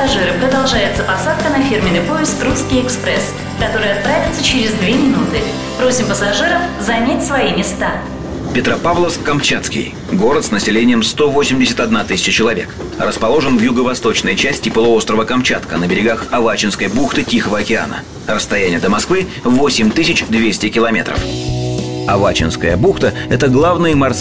пассажиры, продолжается посадка на фирменный поезд «Русский экспресс», который отправится через 2 минуты. Просим пассажиров занять свои места. Петропавловск-Камчатский. Город с населением 181 тысяча человек. Расположен в юго-восточной части полуострова Камчатка, на берегах Авачинской бухты Тихого океана. Расстояние до Москвы 8200 километров. Авачинская бухта – это главные морские